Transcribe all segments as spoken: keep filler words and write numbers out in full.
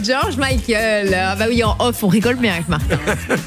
George Michael. Ah bah oui, en off, on rigole bien avec Martin.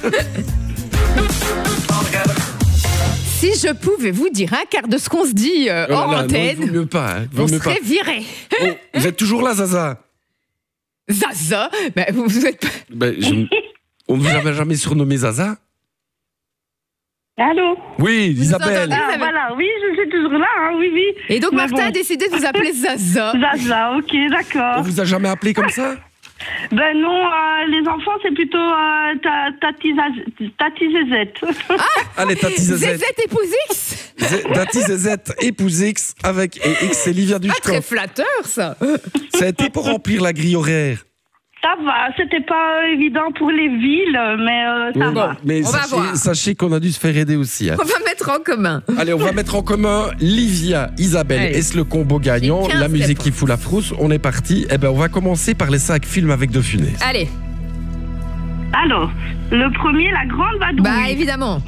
Si je pouvais vous dire un quart de ce qu'on se dit euh, Oh là hors là, antenne, non, il vaut mieux pas. Hein, vaut on mieux serait pas. viré. Oh, vous êtes toujours là, Zaza? Zaza, bah, vous, vous êtes pas... Ben, je- On ne vous avait jamais surnommé Zaza? Allô? Oui, Vous Isabelle. nous Ah, voilà, oui, je suis toujours là, hein, oui, oui. Et donc Mais Martin bon. a décidé de vous appeler Zaza. Zaza, ok, On d'accord. vous a jamais appelé comme ça? Ben non, euh, les enfants, c'est plutôt euh, ta- Tati Zaz- Tati Zézette. Allez, Tati Zézette. Zézette épouse X. Zé- Tati Zézette, épouse X, avec et X, c'est Livia Pas très Duchkov. flatteur, ça. Ça a été pour remplir la grille horaire. Ça va, c'était pas évident pour les villes, mais euh, ça Oui, va. mais on va sachez, voir. sachez qu'on a dû se faire aider aussi. hein. On va mettre en commun. Allez, on va mettre en commun Livia, Isabelle. Allez. Est-ce le combo gagnant? J'ai quinze La musique réponses. qui fout la frousse. On est parti. Eh ben, on va commencer par les cinq films avec De Funès. Allez, Alors, le premier, la grande vadrouille. bah évidemment.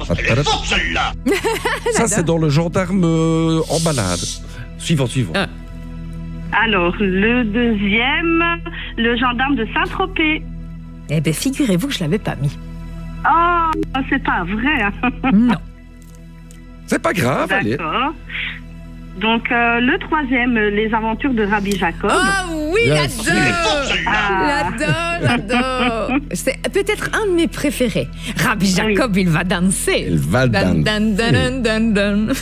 Ça, c'est dans le gendarme euh, en balade. Suivant, suivant. Ah. Alors, le deuxième, le gendarme de Saint-Tropez. Eh ben figurez-vous que je l'avais pas mis. Oh, c'est pas vrai. hein. Non. C'est pas grave, allez. D'accord. Donc, euh, le troisième, les aventures de Rabbi Jacob. Oh oui, Bien j'adore. Ah. J'adore, j'adore. C'est peut-être un de mes préférés. Rabbi Jacob, il va danser. Il va Dan, danser. dan, dan, dan, dan.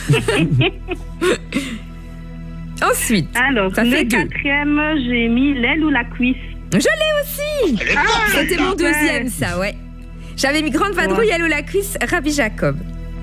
Ensuite, Alors, ça fait le deux. quatrième, j'ai mis l'aile ou la cuisse. Je l'ai aussi. Ah, C'était mon parfait. deuxième, ça, ouais. J'avais mis Grande Vadrouille, Ouais. Allo la cuisse, Rabbi Jacob.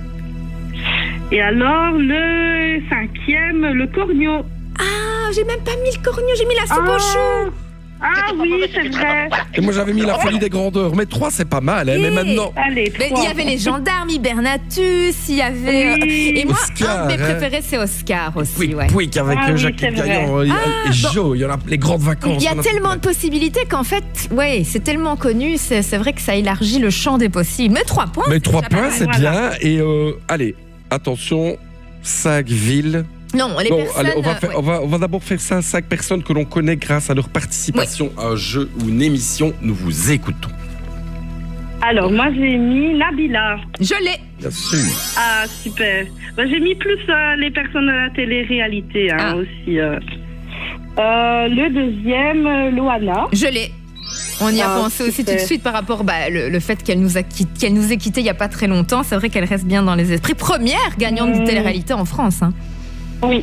Et alors, le cinquième, le corneau. Ah, j'ai même pas mis le corneau, j'ai mis la soupe au chou. Ah oui, c'est vrai. Et moi, j'avais mis La Folie des Grandeurs. Mais trois, c'est pas mal, hein, mais Eh. maintenant. Allez, Mais trois. il y avait les gendarmes, Hibernatus, il y avait. Oui. euh, Et moi, Oscar, un de mes hein. préférés, c'est Oscar aussi, Pouic, ouais. Pouic avec Ah euh, oui, Jacques c'est vrai. Gaillan et, Ah, et Jo. Il y en a les grandes vacances. Il y a on tellement de possibilités qu'en fait, ouais, c'est tellement connu, c'est c'est vrai que ça élargit le champ des possibles. Mais trois points. Mais c'est trois déjà pas points, mal. c'est voilà. bien. Et euh, allez, attention, cinq villes. Non, les Non, personnes. allez, on va, euh, faire- ouais. on va, on va d'abord faire ça à cinq personnes que l'on connaît grâce à leur participation à un jeu ou une émission. Nous vous écoutons. Alors, moi, j'ai mis Nabila. Je l'ai. Bien sûr. Ah, super. Bah, j'ai mis plus euh, les personnes de la télé-réalité hein, Ah. aussi. euh. Euh, le deuxième, euh, Loana. Je l'ai. On y a Ah, pensé aussi super. tout de suite par rapport bah, le, le fait qu'elle nous a quitt- qu'elle nous ait quittés il y a pas très longtemps. C'est vrai qu'elle reste bien dans les esprits. Première gagnante Mmh. de télé-réalité en France. Hein. Oui.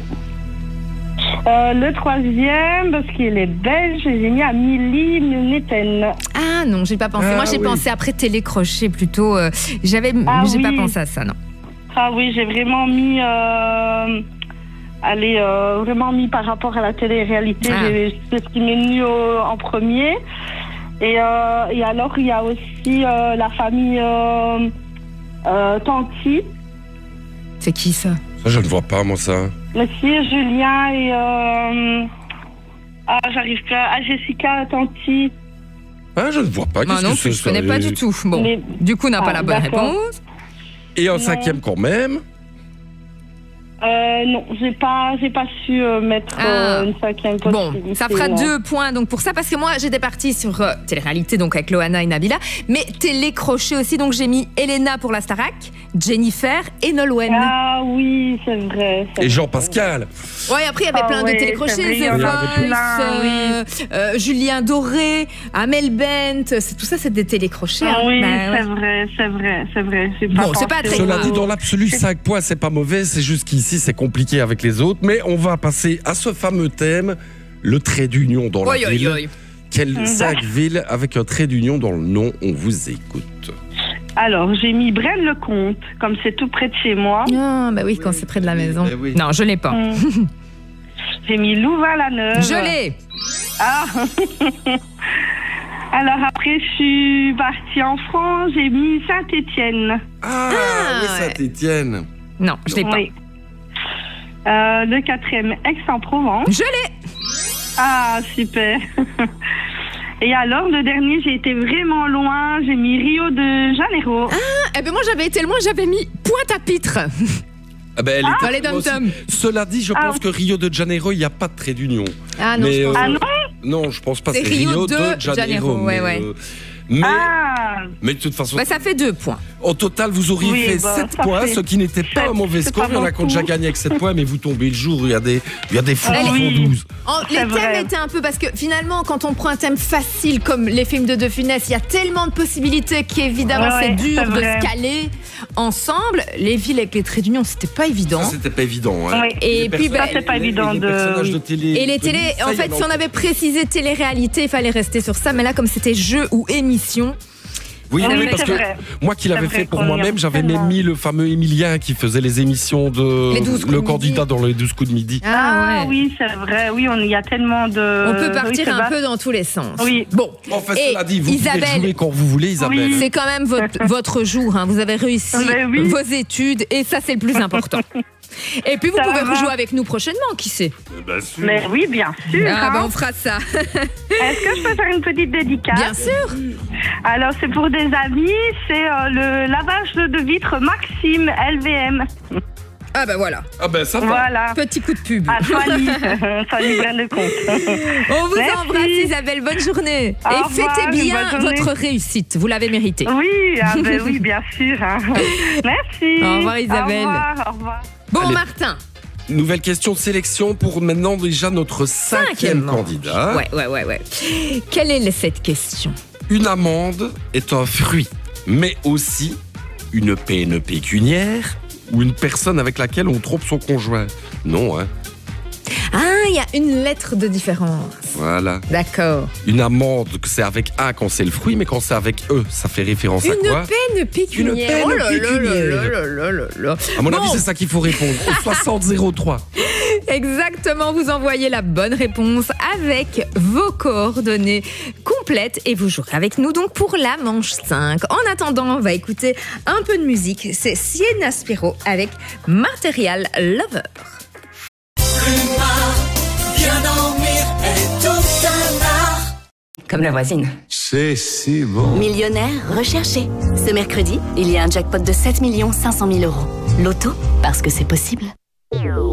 Euh, le troisième, parce qu'il est belge, j'ai mis Amélie Neten. Ah non, j'ai pas pensé. Ah, Moi, j'ai oui. pensé après télécrochet plutôt. euh, J'avais, Ah, j'ai pas oui. pensé à ça, non. Ah oui, j'ai vraiment mis. Euh, allez, euh, vraiment mis par rapport à la télé-réalité. Ah. j'ai- C'est ce qui m'est venu au- en premier. Et, euh, et alors, il y a aussi euh, la famille euh, euh, Tanti. C'est qui ça? Ça, je ne vois pas, moi, ça. Monsieur Julien et. Euh, ah, j'arrive pas. Ah, Jessica Tanti. Ah, je ne vois pas. Moi Qu'est-ce non que plus, c'est, je connais ça pas Et- du tout. Bon, Mais- du coup, on n'a pas Ah, la bonne d'accord. réponse. Et un Non. cinquième quand même. Euh, non, j'ai pas, j'ai pas su euh, mettre euh, Ah. une cinquième Bon, possibilité. ça fera non. deux points donc pour ça parce que moi j'étais partie sur euh, télé-réalité donc avec Loana et Nabila, mais télé-crochet aussi donc j'ai mis Elena pour la Starac, Jennifer et Nolwenn. Ah oui, c'est vrai. c'est Et vrai. Jean-Pascal. Ouais, après il y avait Ah plein ouais, de télé-crochets, c'est vrai, The il y en avait Voice, plein, euh, euh, Julien Doré, Amel Bent, c'est- tout ça c'est des télé-crochets. Ah hein. oui, Bah, ouais. c'est vrai, c'est vrai, c'est vrai. J'ai pas Bon, c'est pas pensé très au- Cela grave. dit, dans l'absolu, cinq points, c'est pas mauvais. C'est juste qu'ici, c'est compliqué avec les autres. Mais on va passer à ce fameux thème, le trait d'union dans la Oi, oi, ville. oi. Quelles Mhm. cinq villes avec un trait d'union dans le nom? On vous écoute. Alors, j'ai mis Braine-le-Comte, comme c'est tout près de chez moi. Ah bah oui, quand c'est près de la maison. eh oui. Non, je l'ai pas. Hum. J'ai mis Louvain-la-Neuve. Je l'ai. Ah Alors après, je suis partie en France, j'ai mis Saint-Étienne. Ah, Ah, oui, ouais. Saint-Étienne. Non, je l'ai pas. Oui. Euh, le quatrième, Aix-en-Provence. Je l'ai. Ah, super. Et alors, le dernier, j'ai été vraiment loin, j'ai mis Rio de Janeiro. Eh ben moi j'avais été loin, j'avais mis Pointe-à-Pitre. Ah ben, elle était Dans les moi aussi. dom-toms. Cela dit, je Ah. pense que Rio de Janeiro, il n'y a pas de trait d'union. Ah non, Mais, je pense euh, Ah non Non, je pense pas. C'est C'est Rio Rio de de Janeiro. Janeiro, ouais, mais, ouais. euh, mais, Ah, mais de toute façon, Bah, ça fait deux points. au total, vous auriez Oui, fait bah, sept ça points, fait ce qui n'était pas sept, un mauvais c'est score. pas Il y en a qui ont déjà beaucoup. gagné avec sept points, mais vous tombez le jour où il y a des, il y a des fous qui Oui. font douze. En- les C'est thèmes vrai. étaient un peu parce que finalement, quand on prend un thème facile comme les films de De Funès, il y a tellement de possibilités qu'évidemment Ouais, c'est dur c'est de vrai. se caler ensemble. Les villes avec les traits d'union, c'était pas évident. Ça, c'était pas évident. Hein. Oui. Et Les puis, personnages- bah, Ça, c'est pas les- évident les de- personnages oui. de télé. Et les télés, ça, en il y fait, a si on avait précisé télé-réalité, il fallait rester sur ça. Mais là, comme c'était jeu ou émission, Oui, Oui, oui, parce c'est que vrai. moi qui l'avais C'est fait vrai pour qu'on y moi-même, a j'avais même tellement. mis le fameux Emilien qui faisait les émissions de Les douze coups le de candidat midi. dans les douze coups de midi. Ah, ouais. oui, c'est vrai. Oui, on- il y a tellement de. on peut oui, partir c'est un vaste. peu dans tous les sens. Oui. Bon, Enfin, Et cela dit, vous pouvez Isabelle- jouer quand vous voulez, Isabelle. Oui. c'est quand même votre, votre jour. hein. Vous avez réussi Mais oui. vos études et ça, c'est le plus important. Et puis, vous Ça pouvez va. rejouer avec nous prochainement, qui sait. Bien sûr. Mais oui, bien sûr. Ah, hein. bah, on fera ça. Est-ce que je peux faire une petite dédicace? Bien sûr. Alors, c'est pour des amis. C'est euh, le lavage de vitres Maxime L V M. Ah, bah voilà. Ah ben ça va. Voilà. Petit coup de pub. À Fanny. Fanny Brin de Compte. On vous Merci. embrasse, Isabelle. Bonne journée. Au et revoir, fêtez bien bonne journée. votre réussite. Vous l'avez mérité. Oui, ah ben oui, bien sûr. hein. Merci. Au revoir, Isabelle. Au revoir. Au revoir. Bon, Allez. Martin. Nouvelle question de sélection pour maintenant déjà notre cinquième manche. candidat. Ouais, ouais, ouais, ouais. Quelle est cette question? Une amende est un fruit, mais aussi une peine pécuniaire ou une personne avec laquelle on trompe son conjoint. Non, hein. Ah, il y a une lettre de différence. Voilà. D'accord. Une amende, c'est avec A quand c'est le fruit, mais quand c'est avec E, ça fait référence à Une quoi? peine pécuniaire. Une peine oh là là pécuniaire. là là là là là. À mon Bon. avis, c'est ça qu'il faut répondre. Au soixante zéro trois. Exactement, vous envoyez la bonne réponse avec vos coordonnées complètes et vous jouerez avec nous donc pour la manche cinq. En attendant, on va écouter un peu de musique. C'est Sienna Spiro avec Material Lover. Bien dormir est tout un art. Comme la voisine. C'est si bon. Millionnaire recherché. Ce mercredi, il y a un jackpot de sept millions cinq cent mille euros. Loto, parce que c'est possible.